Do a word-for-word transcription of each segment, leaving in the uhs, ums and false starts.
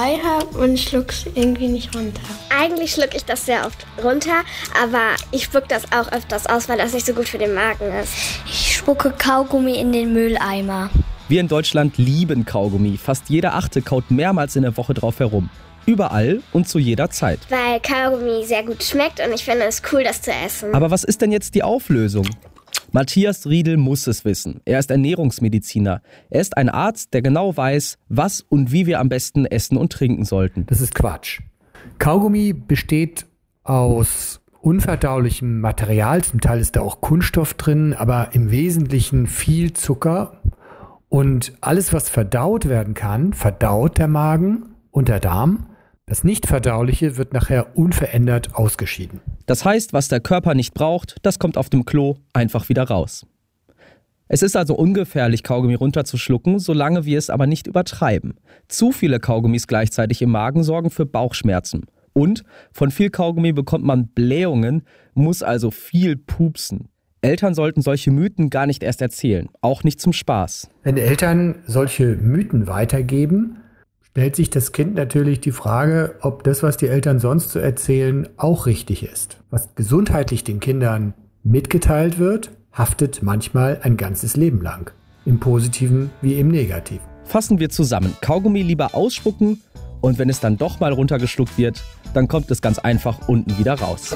dabei habe und schluck's irgendwie nicht runter. Eigentlich schlucke ich das sehr oft runter, aber ich spuck das auch öfters aus, weil das nicht so gut für den Magen ist. Ich spucke Kaugummi in den Mülleimer. Wir in Deutschland lieben Kaugummi. Fast jeder Achte kaut mehrmals in der Woche drauf herum. Überall und zu jeder Zeit. Weil Kaugummi sehr gut schmeckt und ich finde es cool, das zu essen. Aber was ist denn jetzt die Auflösung? Matthias Riedel muss es wissen. Er ist Ernährungsmediziner. Er ist ein Arzt, der genau weiß, was und wie wir am besten essen und trinken sollten. Das ist Quatsch. Kaugummi besteht aus unverdaulichem Material. Zum Teil ist da auch Kunststoff drin, aber im Wesentlichen viel Zucker. Und alles, was verdaut werden kann, verdaut der Magen und der Darm. Das Nicht-Verdauliche wird nachher unverändert ausgeschieden. Das heißt, was der Körper nicht braucht, das kommt auf dem Klo einfach wieder raus. Es ist also ungefährlich, Kaugummi runterzuschlucken, solange wir es aber nicht übertreiben. Zu viele Kaugummis gleichzeitig im Magen sorgen für Bauchschmerzen. Und von viel Kaugummi bekommt man Blähungen, muss also viel pupsen. Eltern sollten solche Mythen gar nicht erst erzählen, auch nicht zum Spaß. Wenn Eltern solche Mythen weitergeben, stellt sich das Kind natürlich die Frage, ob das, was die Eltern sonst so erzählen, auch richtig ist. Was gesundheitlich den Kindern mitgeteilt wird, haftet manchmal ein ganzes Leben lang. Im Positiven wie im Negativen. Fassen wir zusammen. Kaugummi lieber ausspucken und wenn es dann doch mal runtergeschluckt wird, dann kommt es ganz einfach unten wieder raus.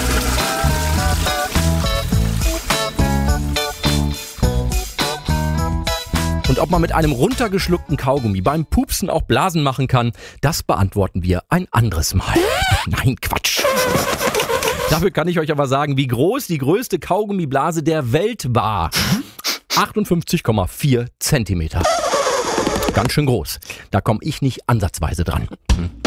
Und ob man mit einem runtergeschluckten Kaugummi beim Pupsen auch Blasen machen kann, das beantworten wir ein anderes Mal. Nein, Quatsch. Dafür kann ich euch aber sagen, wie groß die größte Kaugummiblase der Welt war. achtundfünfzig Komma vier Zentimeter. Ganz schön groß. Da komme ich nicht ansatzweise dran. Hm.